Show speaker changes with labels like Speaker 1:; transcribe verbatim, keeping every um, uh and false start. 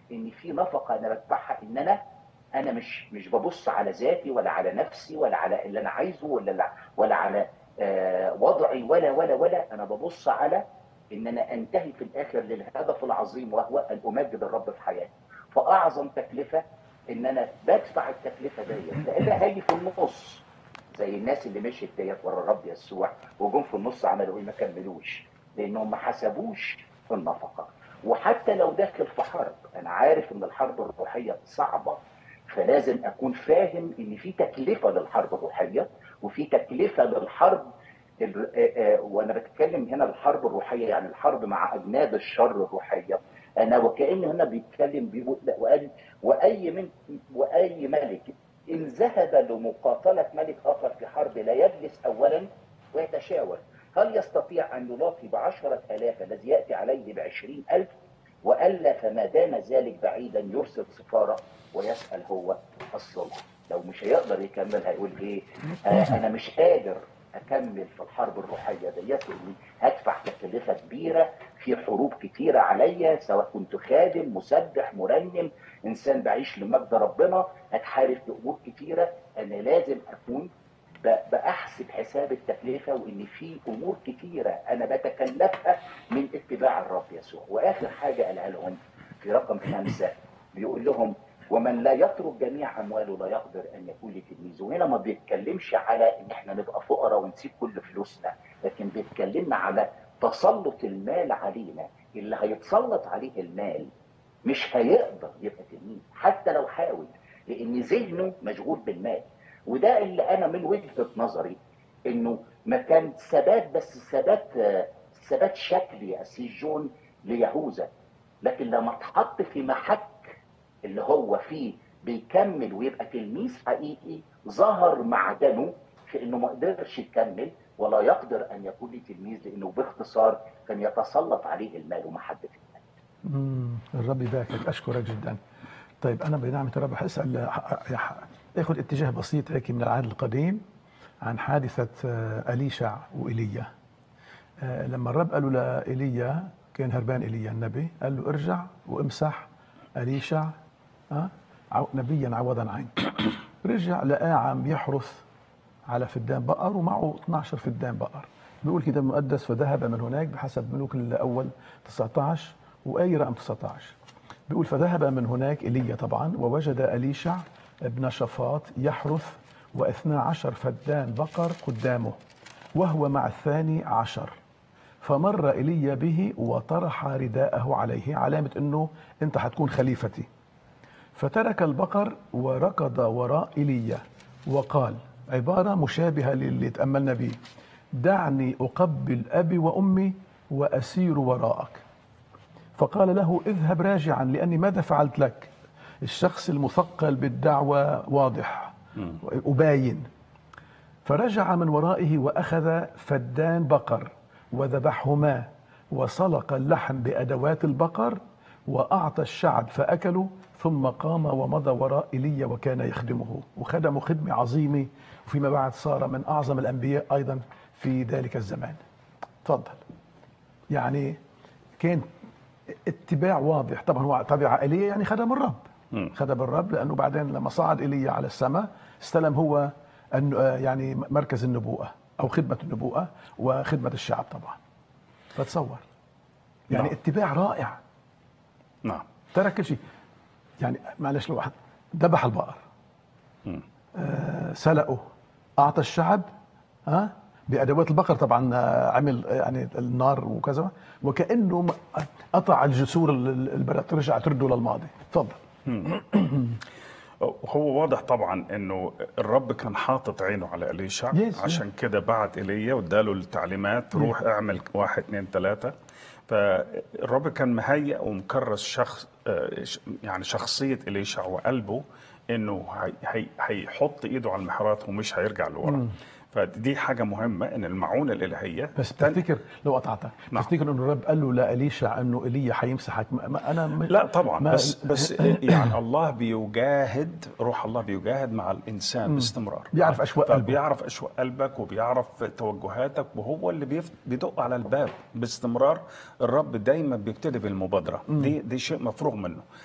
Speaker 1: ان في نفقه انا بدفعها، ان انا انا مش مش ببص على ذاتي ولا على نفسي ولا على اللي انا عايزه ولا ولا على آه وضعي ولا ولا ولا انا ببص على ان انا انتهي في الاخر للهدف العظيم، وهو ان امجد الرب في حياتي. فاعظم تكلفه ان انا بدفع التكلفه ديت، لان هاجي في النص زي الناس اللي مشيت ديت ورا الرب يسوع وجم في النص عملوا ايه؟ ما كملوش، لانهم ما حسبوش النفقه. وحتى لو داخل في حرب، انا عارف ان الحرب الروحيه صعبه، فلازم اكون فاهم ان في تكلفه للحرب الروحيه وفي تكلفه للحرب. وانا بتكلم هنا الحرب الروحيه يعني الحرب مع اجناد الشر الروحيه. انا وكأن هنا بيتكلم بيقول وقال واي من واي ملك ان ذهب لمقاتله ملك اخر في حرب لا يجلس اولا ويتشاور هل يستطيع ان يلاقي بعشرة آلاف الذي ياتي عليه بعشرين ألف، والا فما دام ذلك بعيدا يرسل سفاره ويسال هو الصلح. لو مش هيقدر يكمل هيقول ايه؟ آه انا مش قادر اكمل في الحرب الروحيه ديت، اني هدفع تكلفه كبيره في حروب كتيره عليا، سواء كنت خادم مسبح مرنم انسان بعيش لمجد ربنا، هتحارب في امور كتيره. انا لازم اكون بحسب حساب التكلفه، وان في امور كتيره انا بتكلفها من اتباع الرب يسوع. واخر حاجه قالها لهم في رقم خمسه بيقول لهم ومن لا يترك جميع امواله لا يقدر ان يكون لي تلميذ. وهنا ما بيتكلمش على ان احنا نبقى فقراء ونسيب كل فلوسنا، لكن بيتكلمنا على تسلط المال علينا. اللي هيتسلط عليه المال مش هيقدر يبقى تلميذ حتى لو حاول، لان ذهنه مشغول بالمال. وده اللي انا من وجهه نظري انه ما كان ثبات، بس ثبات ثبات شكلي يا اسيس جون ليهوذا، لكن لما اتحط في محك اللي هو فيه بيكمل ويبقى تلميذ حقيقي، ظهر معدنه في انه ما قدرش يكمل ولا يقدر ان يكون لي تلميذ، لانه باختصار كان يتسلط عليه المال ومحبه المال.
Speaker 2: امم الرب يباركك، اشكرك جدا. طيب انا بنعمه الرب حاسال اخذ اتجاه بسيط هيك من العهد القديم عن حادثه اليشع وايليا. لما الرب قال له لايليا، كان هربان ايليا النبي، قال له ارجع وامسح اليشع أه؟ نبيا عوضا عنك. رجع لقاه عم يحرث على فدان بقر ومعه اثناشر فدان بقر. بيقول كده المقدس فذهب من هناك بحسب ملوك الاول تسعة عشر واي رقم تسعة عشر. بيقول فذهب من هناك ايليا طبعا ووجد اليشع ابن شفاط يحرث واثنى عشر فدان بقر قدامه وهو مع الثاني عشر. فمر ايليا به وطرح رداءه عليه، علامه انه انت حتكون خليفتي. فترك البقر وركض وراء ايليا وقال عباره مشابهه للي تاملنا به: دعني اقبل ابي وامي واسير وراءك. فقال له اذهب راجعا لاني ماذا فعلت لك؟ الشخص المثقل بالدعوه واضح وباين. فرجع من ورائه واخذ فدان بقر وذبحهما وسلق اللحم بادوات البقر واعطى الشعب فاكلوا، ثم قام ومضى وراء ايليا وكان يخدمه، وخدمه خدمه عظيمه، وفيما بعد صار من اعظم الانبياء ايضا في ذلك الزمان. تفضل. يعني كان اتباع واضح. طبعا هو تبع ايليا يعني خدم الرب، خدم الرب، لانه بعدين لما صعد ايليا على السماء استلم هو يعني مركز النبوءه او خدمه النبوءه وخدمه الشعب طبعا. فتصور يعني نعم. اتباع رائع.
Speaker 3: نعم.
Speaker 2: ترك كل شيء. يعني معلش لو واحد ذبح البقر، آه سلقه، اعطى الشعب ها آه بادوات البقر طبعا، آه عمل يعني النار وكذا، وكانه قطع الجسور البلد ترجع ترده للماضي. تفضل.
Speaker 3: هو واضح طبعا انه الرب كان حاطط عينه على اليشع، عشان كده بعت ايليا واداله التعليمات روح اعمل واحد اثنين ثلاثة. فالرب كان مهيئ ومكرس شخص يعني شخصية اليشع وقلبه انه هي هيحط ايده على المحرات ومش هيرجع لورا. فدي حاجة مهمة، ان المعونة الالهية.
Speaker 2: بس تفتكر لو قطعتك نعم. تفتكر انه الرب قال له لإليشع انه ايليا حيمسحك؟ ما انا م...
Speaker 3: لا طبعا ما... بس بس يعني الله بيجاهد، روح الله بيجاهد مع الانسان م. باستمرار.
Speaker 2: بيعرف اشواق قلبك،
Speaker 3: بيعرف اشواق قلبك وبيعرف توجهاتك، وهو اللي بيف... بيدق على الباب باستمرار. الرب دايما بيبتدي بالمبادرة. م. دي دي شيء مفروغ منه.